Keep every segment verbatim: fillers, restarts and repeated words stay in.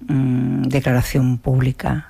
mmm, declaración pública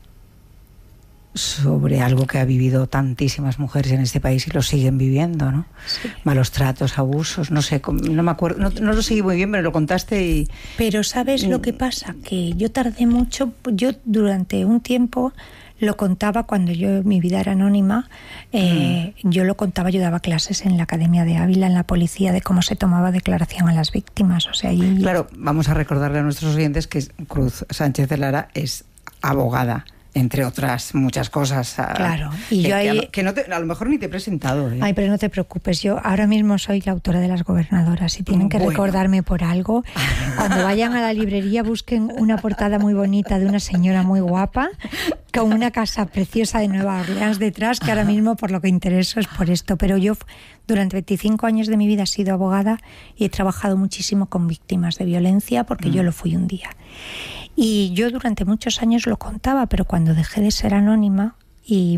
sobre algo que ha vivido tantísimas mujeres en este país y lo siguen viviendo, ¿no? Sí. Malos tratos, abusos, no sé, no me acuerdo, no, no lo seguí muy bien, pero lo contaste y... Pero ¿sabes lo que pasa? Que yo tardé mucho, yo durante un tiempo lo contaba cuando yo, mi vida era anónima, eh, mm. yo lo contaba, yo daba clases en la Academia de Ávila, en la policía, de cómo se tomaba declaración a las víctimas, o sea... Y... Claro, vamos a recordarle a nuestros oyentes que Cruz Sánchez de Lara es abogada, entre otras muchas cosas. Claro. Y que, yo ahí... que, a, que no te, a lo mejor ni te he presentado. ¿eh? Ay, pero no te preocupes, yo ahora mismo soy la autora de Las Gobernadoras y tienen que bueno. recordarme por algo. Cuando vayan a la librería busquen una portada muy bonita de una señora muy guapa con una casa preciosa de Nueva Orleans detrás, que ahora mismo por lo que intereso es por esto. Pero yo durante veinticinco años de mi vida he sido abogada y he trabajado muchísimo con víctimas de violencia porque mm. yo lo fui un día. Y yo durante muchos años lo contaba, pero cuando dejé de ser anónima y,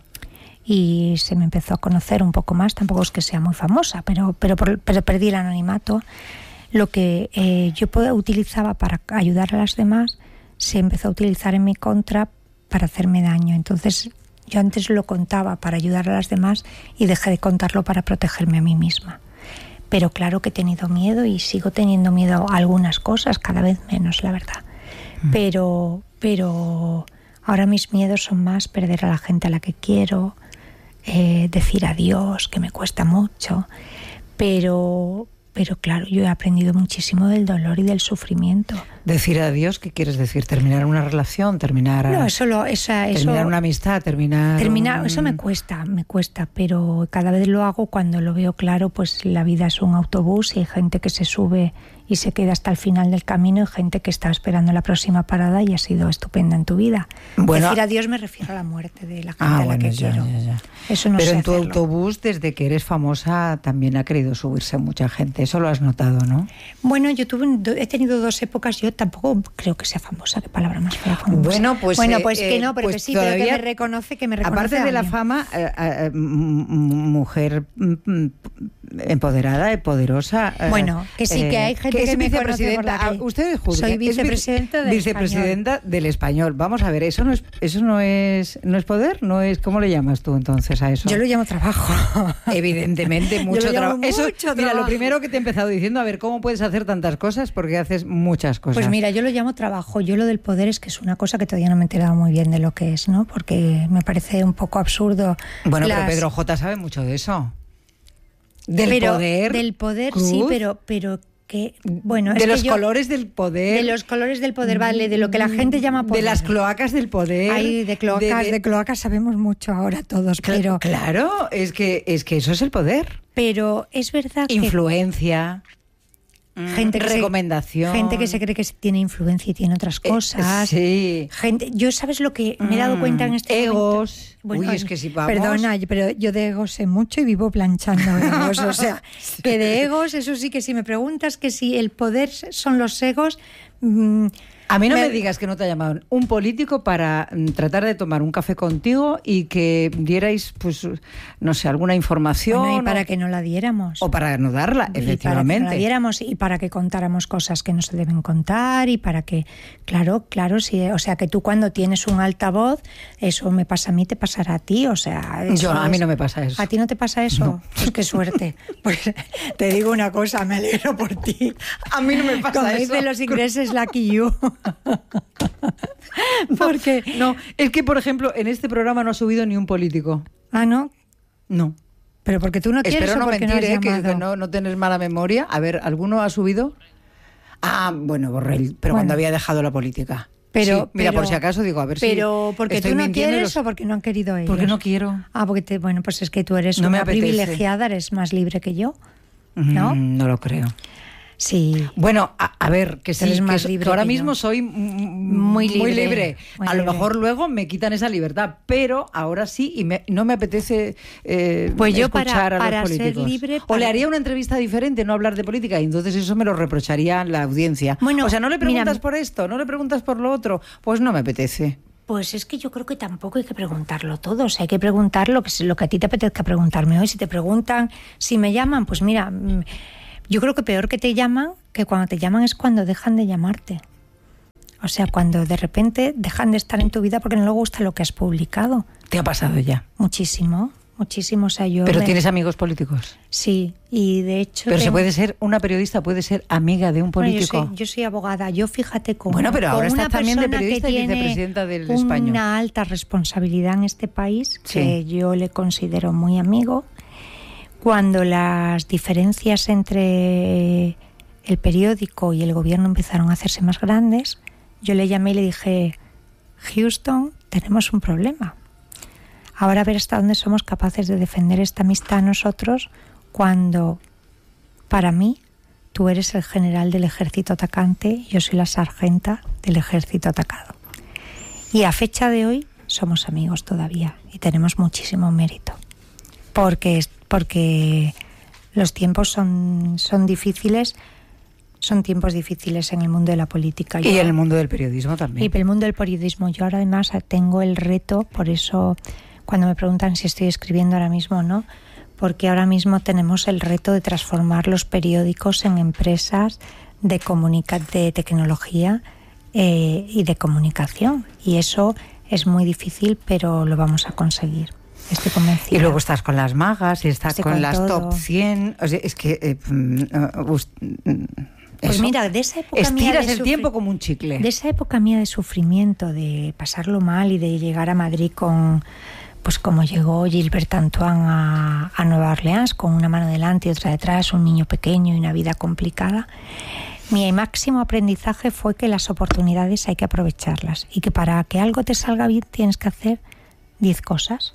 y se me empezó a conocer un poco más, tampoco es que sea muy famosa, pero, pero, pero perdí el anonimato, lo que eh, yo utilizaba para ayudar a las demás se empezó a utilizar en mi contra para hacerme daño. Entonces yo antes lo contaba para ayudar a las demás y dejé de contarlo para protegerme a mí misma. Pero claro que he tenido miedo y sigo teniendo miedo a algunas cosas, cada vez menos, la verdad. Pero, pero ahora mis miedos son más perder a la gente a la que quiero, eh, decir adiós, que me cuesta mucho, pero, pero claro, yo he aprendido muchísimo del dolor y del sufrimiento. Decir adiós, ¿qué quieres decir? ¿Terminar una relación? ¿Terminar, no, eso lo, esa, eso, terminar una amistad? ¿Terminar...? terminar un... Eso me cuesta, me cuesta, pero cada vez lo hago cuando lo veo claro, pues la vida es un autobús y hay gente que se sube y se queda hasta el final del camino y gente que está esperando la próxima parada y ha sido estupenda en tu vida. Bueno, decir adiós me refiero a la muerte de la gente ah, a la bueno, que ya, quiero. Ya, ya. Eso no Pero sé en tu hacerlo. autobús, desde que eres famosa, también ha querido subirse mucha gente. Eso lo has notado, ¿no? Bueno, yo tuve, he tenido dos épocas. Yo tampoco creo que sea famosa. Qué palabra más fea. Famosa. Bueno, pues, bueno, pues eh, que no, pero pues que sí, todavía, pero que me reconoce, que me reconoce. Aparte de la fama, eh, eh, mujer empoderada y poderosa. Eh, bueno, que sí, que hay gente que, que es me conoce por la calle. Usted juzga. Soy vicepresidenta es del vicepresidenta Español. del Español. Vamos a ver, eso no es, eso no es, no es poder, no es. ¿Cómo le llamas tú entonces a eso? Yo lo llamo trabajo. Evidentemente, mucho trabajo. Eso, mucho mira, trabajo. Lo primero que te he empezado diciendo, a ver, ¿cómo puedes hacer tantas cosas? Porque haces muchas cosas. Pues mira, yo lo llamo trabajo. Yo lo del poder es que es una cosa que todavía no me he enterado muy bien de lo que es, ¿no? Porque me parece un poco absurdo. Bueno, las... pero Pedro J sabe mucho de eso. Del pero, poder. Del poder, Cruz, sí, pero, pero que, bueno, de es los que yo, colores del poder. De los colores del poder, vale, de lo que la gente llama poder. De las cloacas del poder. Ay, de cloacas, de, de... de cloacas sabemos mucho ahora todos, pero... Claro, es que, es que eso es el poder. Pero es verdad que... Influencia... Gente que recomendación. Se, gente que se cree que tiene influencia y tiene otras cosas. Eh, sí. Gente, yo sabes lo que me he dado cuenta en este egos. Bueno, Uy, es que si vamos... Perdona, pero yo de egos sé mucho y vivo planchando egos. O sea, que de egos, eso sí que si me preguntas que si el poder son los egos... Mmm, a mí no me... me digas que no te ha llamado un político para tratar de tomar un café contigo y que dierais, pues, no sé, alguna información. Bueno, y para o... que no la diéramos. O para no darla, y efectivamente. Para que no la diéramos y para que contáramos cosas que no se deben contar y para que, claro, claro, sí, o sea, que tú cuando tienes un altavoz, eso me pasa a mí, te pasará a ti, o sea... Yo, a mí no me pasa eso. ¿A ti no te pasa eso? No. Pues qué suerte. Pues te digo una cosa, me alegro por ti. A mí no me pasa Como eso. Como dicen los ingleses, lucky you. Porque no, es que por ejemplo en este programa no ha subido ni un político. Ah, ¿no? No. Pero porque tú no quieres. Espero no o porque mentir, no eh, que, que no, no tener mala memoria. A ver, ¿alguno ha subido? Ah, bueno, Borrell, pero bueno. Cuando había dejado la política. Pero, sí, mira, pero, por si acaso digo, a ver pero si Pero porque estoy tú no quieres los... o porque no han querido ellos. Porque no quiero. Ah, porque te, bueno, pues es que tú eres no una privilegiada, eres más libre que yo, ¿no? Mm, no lo creo. Sí. Bueno, a, a ver, que sí, más que, libre que ahora que mismo yo. soy muy libre. Muy libre. Muy a libre. lo mejor luego me quitan esa libertad, pero ahora sí, y me, no me apetece eh, pues yo escuchar para, a los para políticos. Ser libre, para... O le haría una entrevista diferente, no hablar de política, y entonces eso me lo reprocharía la audiencia. Bueno, o sea, no le preguntas mira, por esto, no le preguntas por lo otro, pues no me apetece. Pues es que yo creo que tampoco hay que preguntarlo todo, o sea, hay que preguntar lo que, lo que a ti te apetezca preguntarme hoy. Si te preguntan, si me llaman, pues mira... Yo creo que peor que te llaman, que cuando te llaman es cuando dejan de llamarte. O sea, cuando de repente dejan de estar en tu vida porque no les gusta lo que has publicado. ¿Te ha pasado ya? Muchísimo, muchísimo. O sea, yo ¿Pero me... tienes amigos políticos? Sí, y de hecho... Pero tengo... se puede ser, una periodista puede ser amiga de un político. Bueno, yo, soy, yo soy abogada. Yo fíjate con, bueno, pero ahora con una estás también de persona periodista que y tiene vicepresidenta del una Español. Una alta responsabilidad en este país, Sí. que yo le considero muy amigo. Cuando las diferencias entre el periódico y el gobierno empezaron a hacerse más grandes, yo le llamé y le dije: Houston, tenemos un problema. Ahora a ver hasta dónde somos capaces de defender esta amistad nosotros, cuando para mí tú eres el general del ejército atacante, yo soy la sargenta del ejército atacado. Y a fecha de hoy somos amigos todavía y tenemos muchísimo mérito. Porque, porque los tiempos son, son difíciles, son tiempos difíciles en el mundo de la política. Y yo, en el mundo del periodismo también. Y en el mundo del periodismo. Yo ahora además tengo el reto, por eso cuando me preguntan si estoy escribiendo ahora mismo o no, porque ahora mismo tenemos el reto de transformar los periódicos en empresas de, comunica- de tecnología eh, y de comunicación. Y eso es muy difícil, pero lo vamos a conseguir. Estoy convencida. Y luego estás con las magas y estás Estoy con, con las todo. top cien. O sea, es que... Eh, uh, uh, Pues eso. mira, de esa época Estiras mía de el sufri- tiempo como un chicle. De esa época mía de sufrimiento, de pasarlo mal y de llegar a Madrid con, pues como llegó Gilbert Antoine a, a Nueva Orleans, con una mano delante y otra detrás, un niño pequeño y una vida complicada. Mi máximo aprendizaje fue que las oportunidades hay que aprovecharlas y que para que algo te salga bien tienes que hacer diez cosas.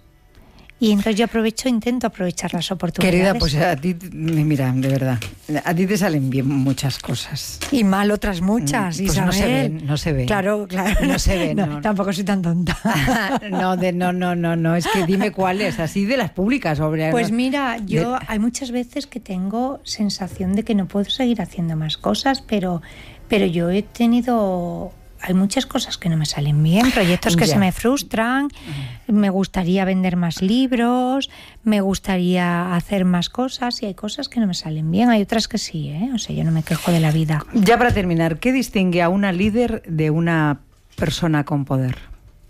Y entonces yo aprovecho, intento aprovechar las oportunidades. Querida, pues a ti, mira, de verdad, a ti te salen bien muchas cosas. Y mal otras muchas, pues Isabel. no se ven, no se ven. Claro, claro. No se ven, no, no. Tampoco soy tan tonta. no, de, no, no, no, no, es que dime cuáles, así de las públicas. Sobre, Pues ¿no? mira, yo de... hay muchas veces que tengo sensación de que no puedo seguir haciendo más cosas, pero, pero yo he tenido... Hay muchas cosas que no me salen bien, proyectos que ya. se me frustran, me gustaría vender más libros, me gustaría hacer más cosas y hay cosas que no me salen bien, hay otras que sí, ¿eh? O sea, yo no me quejo de la vida. Ya para terminar, ¿qué distingue a una líder de una persona con poder?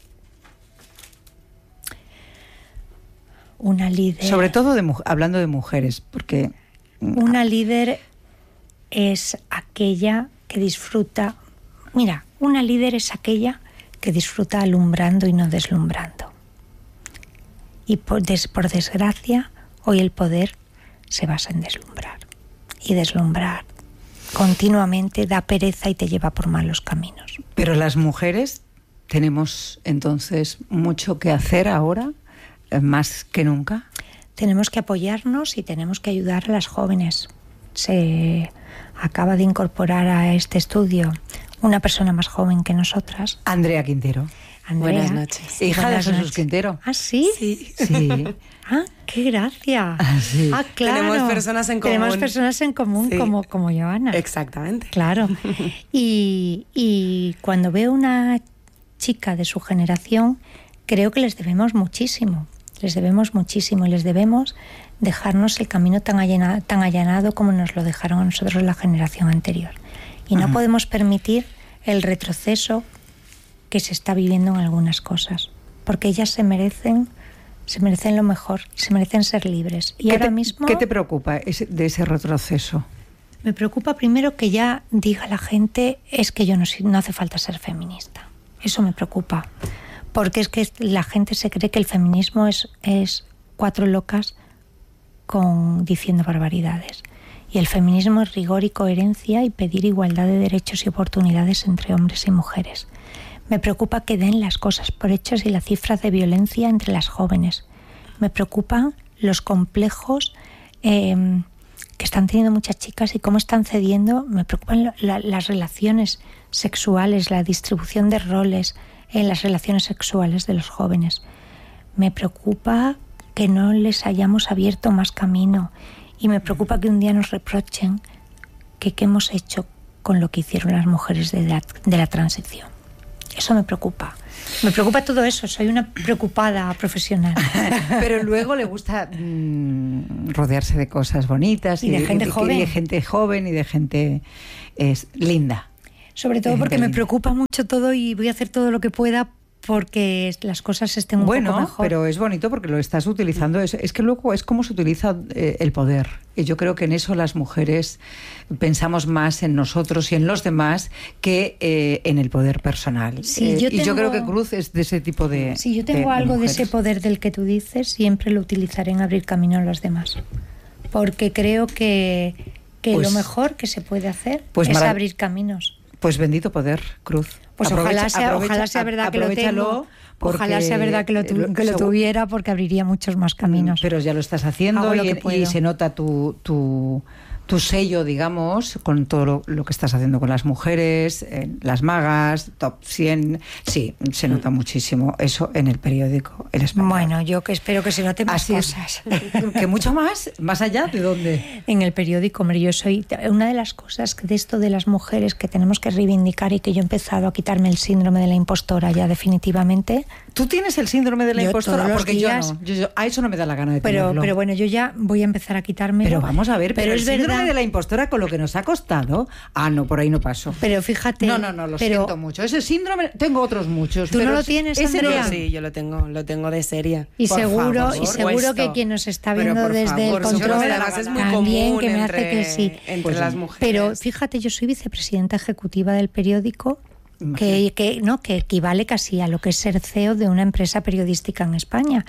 Una líder... Sobre todo de, hablando de mujeres, porque... Una líder es aquella que disfruta... Mira, una líder es aquella que disfruta alumbrando y no deslumbrando. Y por, des, por desgracia, hoy el poder se basa en deslumbrar. Y deslumbrar continuamente da pereza y te lleva por malos caminos. Pero las mujeres tenemos entonces mucho que hacer ahora, más que nunca. Tenemos que apoyarnos y tenemos que ayudar a las jóvenes. Se acaba de incorporar a este estudio una persona más joven que nosotras. Andrea Quintero. Andrea. Buenas noches. Hija Buenas de Jesús noches. Quintero. ¿Ah, sí? Sí. Sí. Ah, qué gracia. Ah, sí. Ah, claro. Tenemos personas en común. Tenemos personas en común Sí. como, como Joana. Exactamente. Claro. Y, y cuando veo una chica de su generación, creo que les debemos muchísimo. Les debemos muchísimo y les debemos dejarnos el camino tan allanado, tan allanado como nos lo dejaron a nosotros la generación anterior. Y no Ajá. podemos permitir el retroceso que se está viviendo en algunas cosas, porque ellas se merecen, se merecen lo mejor, se merecen ser libres. Y ¿Qué ahora te, mismo ¿Qué te preocupa ese, de ese retroceso? me preocupa primero que ya diga la gente es que yo no, no hace falta ser feminista. Eso me preocupa, porque es que la gente se cree que el feminismo es, es cuatro locas con diciendo barbaridades. Y el feminismo es rigor y coherencia y pedir igualdad de derechos y oportunidades entre hombres y mujeres. Me preocupa que den las cosas por hechas y la cifra de violencia entre las jóvenes. Me preocupan los complejos eh, que están teniendo muchas chicas y cómo están cediendo. Me preocupan la, las relaciones sexuales, la distribución de roles en las relaciones sexuales de los jóvenes. Me preocupa que no les hayamos abierto más camino. Y me preocupa que un día nos reprochen que qué hemos hecho con lo que hicieron las mujeres de la, de la transición. Eso me preocupa. Me preocupa todo eso. Soy una preocupada profesional. Pero luego le gusta mmm, rodearse de cosas bonitas y, y de, de gente y, joven. Y de gente joven y de gente es, linda. Sobre todo porque me preocupa mucho todo y voy a hacer todo lo que pueda porque las cosas estén un bueno, poco mejor. Bueno, pero es bonito porque lo estás utilizando. Es, es que luego es como se utiliza eh, el poder. Y yo creo que en eso las mujeres pensamos más en nosotros y en los demás que eh, en el poder personal. Sí, eh, yo tengo, y yo creo que Cruz es de ese tipo de Sí, yo tengo de, algo de, de ese poder del que tú dices, siempre lo utilizaré en abrir camino a los demás. Porque creo que, que pues, lo mejor que se puede hacer pues es abrir caminos. Pues bendito poder, Cruz. Pues aprovecha, ojalá, sea, aprovecha, ojalá sea verdad que lo tengo. Ojalá sea verdad que lo, tu, que lo tuviera, porque abriría muchos más caminos. Pero ya lo estás haciendo y, y se nota tu, tu, tu sello, digamos, con todo lo, lo que estás haciendo con las mujeres, en las magas, top cien. Sí, se nota muchísimo eso en el periódico El Español. Bueno, yo que espero que se note más Así cosas. Es. ¿Que mucho más? ¿Más allá de dónde? En el periódico, hombre, yo soy... Una de las cosas de esto de las mujeres que tenemos que reivindicar y que yo he empezado a quitarme el síndrome de la impostora ya definitivamente... ¿Tú tienes el síndrome de la yo impostora? Porque días, yo no. Yo, yo, a eso no me da la gana de pero, tenerlo. Pero bueno, yo ya voy a empezar a quitarme. Pero vamos a ver, pero, pero el es síndrome verdad... de la impostora con lo que nos ha costado... Ah, no, por ahí no paso. Pero fíjate... No, no, no, lo pero, siento mucho. Ese síndrome... Tengo otros muchos. ¿Tú pero no lo tienes, ese Andrea? No, sí, yo lo tengo, lo tengo de serie. Y por seguro, favor, y seguro que quien nos está viendo desde favor, el control es muy también que me entre, hace que sí. Entre pues, las mujeres. Pero fíjate, yo soy vicepresidenta ejecutiva del periódico... Que, que, no, que equivale casi a lo que es ser C E O de una empresa periodística en España.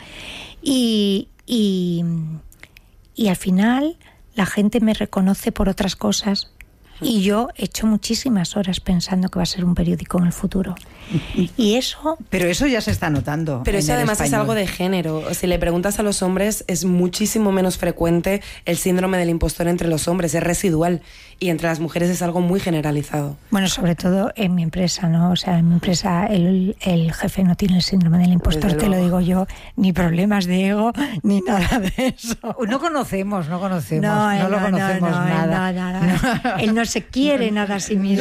Y, y, y al final la gente me reconoce por otras cosas y yo he hecho muchísimas horas pensando que va a ser un periódico en el futuro. Y eso... Pero eso ya se está notando. Pero eso además español. es algo de género. Si le preguntas a los hombres, es muchísimo menos frecuente el síndrome del impostor entre los hombres, es residual. Y entre las mujeres es algo muy generalizado. Bueno, sobre todo en mi empresa, ¿no? O sea, en mi empresa el, el jefe no tiene el síndrome del impostor, te lo digo yo, ni problemas de ego, ni nada de eso. No conocemos, no conocemos, no, no, no lo no, conocemos no, nada. No, no, no. Él no se quiere nada a sí mismo.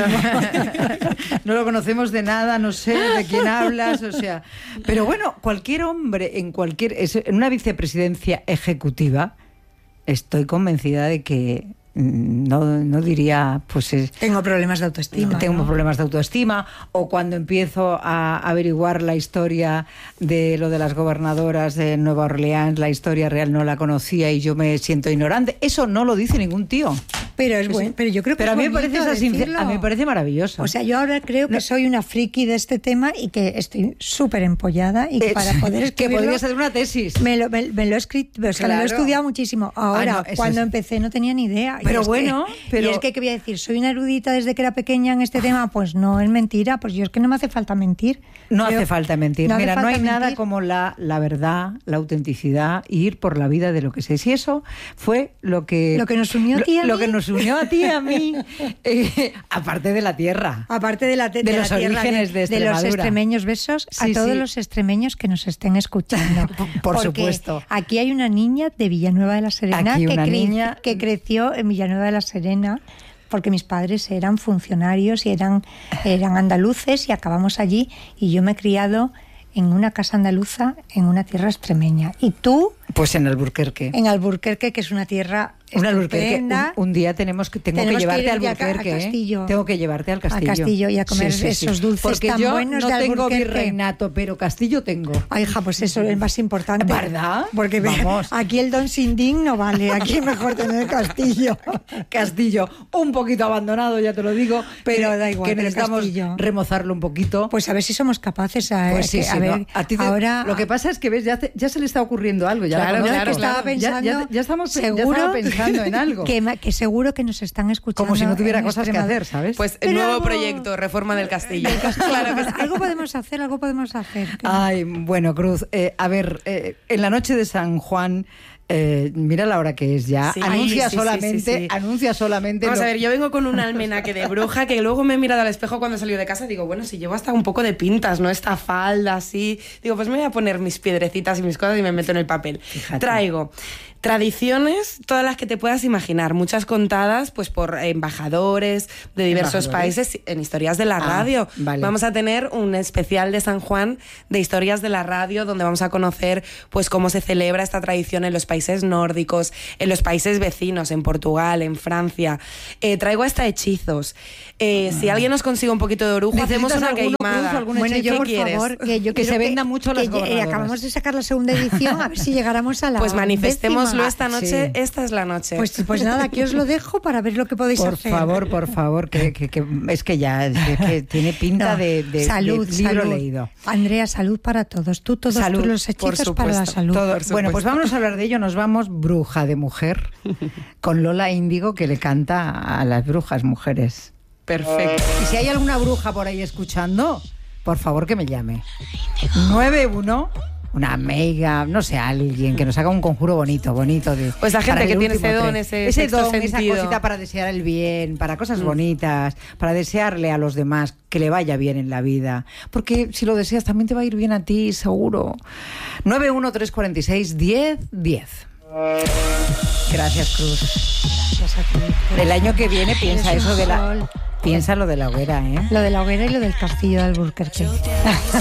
No lo conocemos de nada, no sé de quién hablas, o sea... Pero bueno, cualquier hombre en cualquier... En una vicepresidencia ejecutiva, estoy convencida de que... No, no diría, pues... Es, tengo problemas de autoestima. Tengo ¿no? problemas de autoestima, o cuando empiezo a averiguar la historia de lo de las gobernadoras de Nueva Orleans, la historia real no la conocía y yo me siento ignorante. Eso no lo dice ningún tío. Pero es bueno, pero yo creo que pero es a mí me parece esa decirlo. A mí me parece maravilloso. O sea, yo ahora creo que no. soy una friki de este tema y que estoy súper empollada y que para poder escribirlo... Que podrías hacer una tesis. Me lo, me, me lo he escrito, o sea, claro. me lo he estudiado muchísimo. Ahora, ah, no, cuando es... empecé no tenía ni idea. Pero y bueno... Que, pero... Y es que, ¿qué voy a decir? ¿Soy una erudita desde que era pequeña en este tema? Pues no, es mentira. Pues yo es que no me hace falta mentir. No yo, hace falta mentir. No Mira, no hay mentir. nada como la, la verdad, la autenticidad, ir por la vida de lo que sé. Si eso fue lo que... Lo que nos unió a ti y a lo, mí. Lo que nos unió a ti y a mí. Eh, aparte de la tierra. Aparte de, la te, de, de los la tierra, orígenes de, de, de los extremeños besos sí, a todos sí. los extremeños que nos estén escuchando. Por Porque supuesto. Aquí hay una niña de Villanueva de la Serena aquí que, una cre niña... que creció en Villanueva de la Serena. Porque mis padres eran funcionarios y eran, eran andaluces y acabamos allí y yo me he criado en una casa andaluza en una tierra extremeña. ¿Y tú? Pues en Alburquerque. En Alburquerque, que es una tierra una Alburquerque. Un, un día tenemos que tengo tenemos que llevarte que a Alburquerque. A Castillo. ¿eh? Tengo que llevarte al Castillo. A Castillo y a comer sí, sí, esos sí. dulces Porque tan yo buenos no de tengo Alburquerque. virreinato, pero Castillo tengo. Ay, hija, pues eso es más importante. ¿Verdad? Porque vamos. Aquí el Don Sindín no vale, aquí es mejor tener Castillo. Castillo, un poquito abandonado, ya te lo digo, pero que, da igual, que necesitamos Castillo. remozarlo un poquito. Pues a ver si somos capaces. A, pues sí, que, sí, a no. ver, a ti te, ahora lo que pasa es que ves, ya, te, ya se le está ocurriendo algo. Ya claro, no, claro, que estaba claro. pensando, ya, ya, ya estamos seguro, ya estaba pensando en algo. Que, que seguro que nos están escuchando. Como si no tuviera cosas que hacer, ¿sabes? Pues el nuevo algo... proyecto, reforma del castillo. Del castillo. Claro que sí. Algo podemos hacer, algo podemos hacer. Ay, bueno, Cruz, eh, a ver, eh, en la noche de San Juan... Eh, mira la hora que es ya. Sí, anuncia, sí, solamente, sí, sí, sí. anuncia solamente. Vamos lo... a ver, yo vengo con un almenaque de bruja que luego me he mirado al espejo cuando salí de casa y digo, bueno, si llevo hasta un poco de pintas, ¿no? Esta falda así. Digo, pues me voy a poner mis piedrecitas y mis cosas y me meto en el papel. Fíjate. Traigo Tradiciones, todas las que te puedas imaginar, muchas contadas pues por embajadores de diversos ¿Embajadores? países en historias de la Ah, radio. vale. Vamos a tener un especial de San Juan de historias de la radio donde vamos a conocer pues cómo se celebra esta tradición en los países nórdicos, en los países vecinos, en Portugal, en Francia. Eh, traigo hasta hechizos. Eh, si alguien nos consigue un poquito de orujo, hacemos una algún queimada. orujo, algún Bueno, hechizo? yo, por ¿Qué quieres? favor, que yo Que quiero se vendan mucho las que, eh, gobernadoras. acabamos de sacar la segunda edición, a ver si llegáramos a la Pues manifestémoslo décima. esta noche, Sí. esta es la noche. Pues, pues nada, aquí os lo dejo para ver lo que podéis Por hacer. favor, por favor, que, que- que- es que ya es que tiene pinta No, de, de- salud, de libro salud. leído. Andrea, salud para todos. Tú todos Salud, tú los por hechizos para la supuesto. salud. Todo- por bueno, pues supuesto. vamos a hablar de ello. Nos vamos bruja de mujer con Lola Índigo, que le canta a las brujas mujeres. Perfecto. Y si hay alguna bruja por ahí escuchando, por favor que me llame. nueve uno, una amiga, no sé, alguien que nos haga un conjuro bonito, bonito. De, Pues la gente para que el tiene último ese don, tren. ese ese sexto don, esa sentido. cosita para desear el bien, para cosas bonitas, para desearle a los demás que le vaya bien en la vida. Porque si lo deseas también te va a ir bien a ti, seguro. nueve uno tres cuatro seis, diez diez. Gracias, Cruz. Gracias a ti. El año que viene piensa Eres un eso de la... sol. Piensa lo de la hoguera, ¿eh? Lo de la hoguera y lo del castillo de Alburquerque.